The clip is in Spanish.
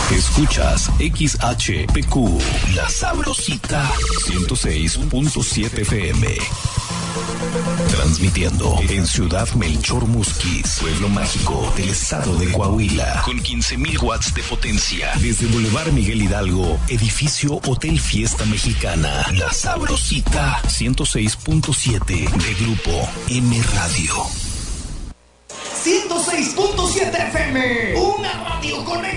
Escuchas XHPQ, La Sabrosita, 106.7 FM. Transmitiendo en Ciudad Melchor Musquis, pueblo mágico del estado de Coahuila, con 15,000 watts de potencia. Desde Boulevard Miguel Hidalgo, edificio Hotel Fiesta Mexicana. La Sabrosita, 106.7 de Grupo M Radio. 106.7 FM, una radio conectada.